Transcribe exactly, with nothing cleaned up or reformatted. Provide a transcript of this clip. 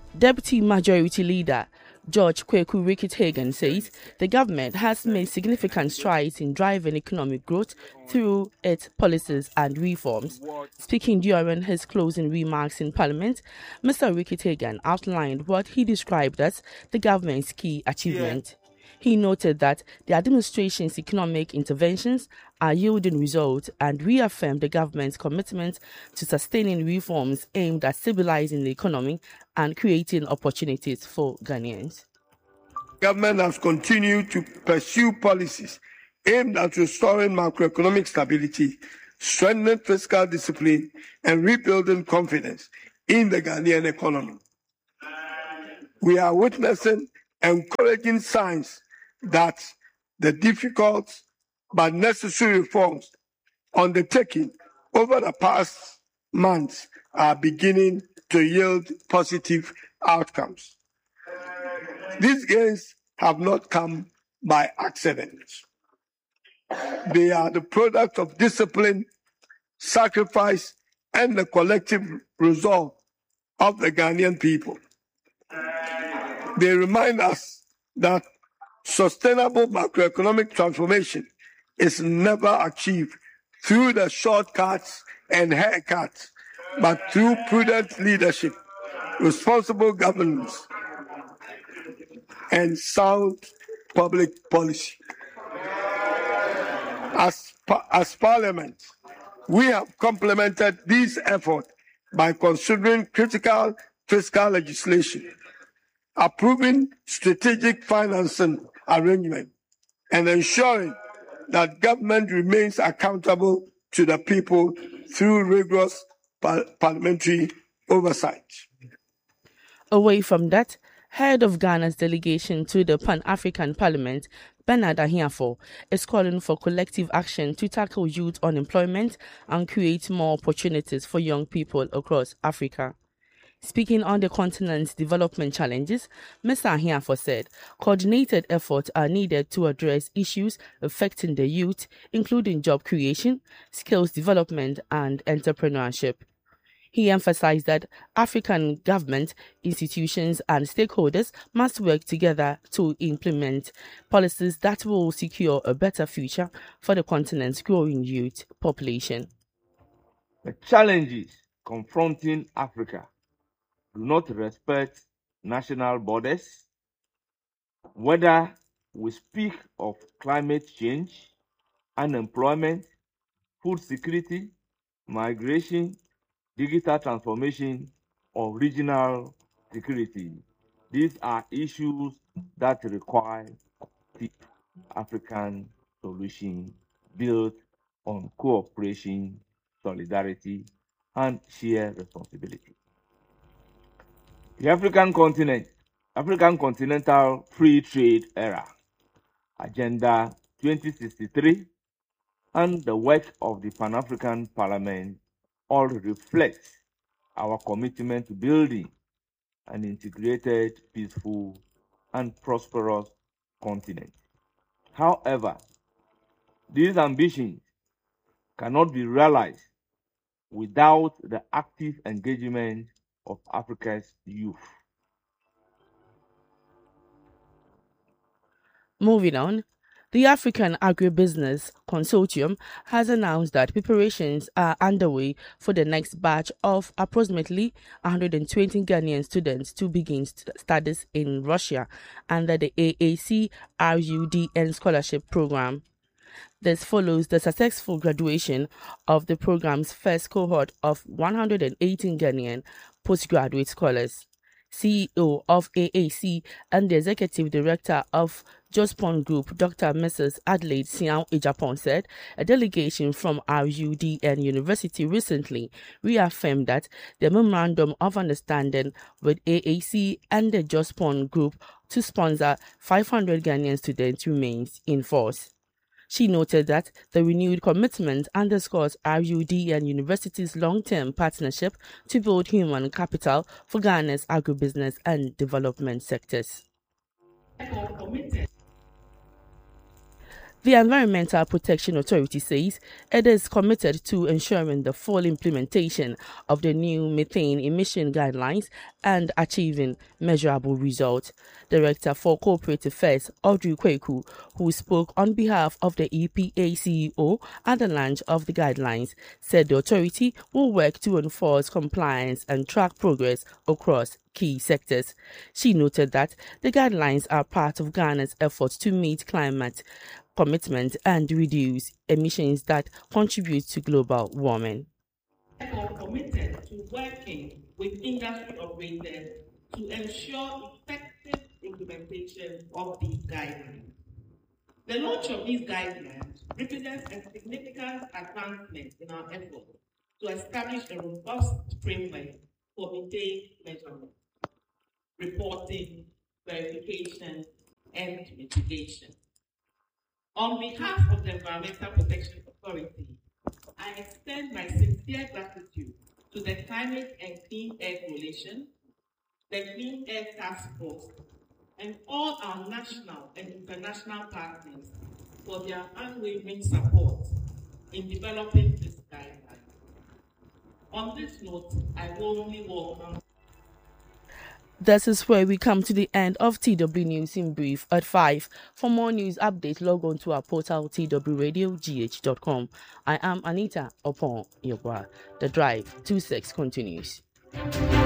Deputy Majority Leader George Kweku Rickett-Hagan says the government has made significant strides in driving economic growth through its policies and reforms. Speaking during his closing remarks in Parliament, Mister Rickett-Hagan outlined what he described as the government's key achievement. Yeah. He noted that the administration's economic interventions are yielding results and reaffirmed the government's commitment to sustaining reforms aimed at stabilizing the economy and creating opportunities for Ghanaians. Government has continued to pursue policies aimed at restoring macroeconomic stability, strengthening fiscal discipline, and rebuilding confidence in the Ghanaian economy. We are witnessing encouraging signs that the difficult but necessary reforms undertaken over the past months are beginning to yield positive outcomes. These gains have not come by accident. They are the product of discipline, sacrifice, and the collective resolve of the Ghanaian people. They remind us that sustainable macroeconomic transformation is never achieved through the shortcuts and haircuts, but through prudent leadership, responsible governance, and sound public policy. As, as Parliament, we have complemented these efforts by considering critical fiscal legislation, approving strategic financing arrangements, and ensuring that government remains accountable to the people through rigorous par parliamentary oversight. Away from that, head of Ghana's delegation to the Pan-African Parliament, Bernard Ahiafo, is calling for collective action to tackle youth unemployment and create more opportunities for young people across Africa. Speaking on the continent's development challenges, Mister Ahiafo said coordinated efforts are needed to address issues affecting the youth, including job creation, skills development, and entrepreneurship. He emphasized that African government, institutions, and stakeholders must work together to implement policies that will secure a better future for the continent's growing youth population. The challenges confronting Africa do not respect national borders, whether we speak of climate change, unemployment, food security, migration, digital transformation, or regional security. These are issues that require deep African solution built on cooperation, solidarity, and shared responsibility. The African continent, African Continental Free Trade Era, Agenda twenty sixty-three, and the work of the Pan-African Parliament all reflect our commitment to building an integrated, peaceful, and prosperous continent. However, these ambitions cannot be realized without the active engagement of Africa's youth. Moving on, the African Agribusiness Consortium has announced that preparations are underway for the next batch of approximately one hundred twenty Ghanaian students to begin st studies in Russia under the A A C R U D N Scholarship Program. This follows the successful graduation of the program's first cohort of one hundred eighteen Ghanaian postgraduate scholars. C E O of A A C and the Executive Director of Jospon Group, Doctor Missus Adelaide Siao Ejapon, said a delegation from R U D N University recently reaffirmed that the Memorandum of Understanding with A A C and the Jospon Group to sponsor five hundred Ghanaian students remains in force. She noted that the renewed commitment underscores R U D N University's long-term partnership to build human capital for Ghana's agribusiness and development sectors. The Environmental Protection Authority says it is committed to ensuring the full implementation of the new methane emission guidelines and achieving measurable results. Director for Corporate Affairs, Audrey Kweku, who spoke on behalf of the E P A C E O at the launch of the guidelines, said the authority will work to enforce compliance and track progress across key sectors. She noted that the guidelines are part of Ghana's efforts to meet climate commitment and reduce emissions that contribute to global warming. We are committed to working with industry operators to ensure effective implementation of these guidelines. The launch of these guidelines represents a significant advancement in our efforts to establish a robust framework for methane measurement, reporting, verification, and mitigation. On behalf of the Environmental Protection Authority, I extend my sincere gratitude to the Climate and Clean Air Coalition, the Clean Air Task Force, and all our national and international partners for their unwavering support in developing this guideline. On this note, I warmly welcome. This is where we come to the end of T W News in Brief at five. For more news updates, log on to our portal t w radio g h dot com. I am Anita Opon Yobwa. The Drive twenty-six continues.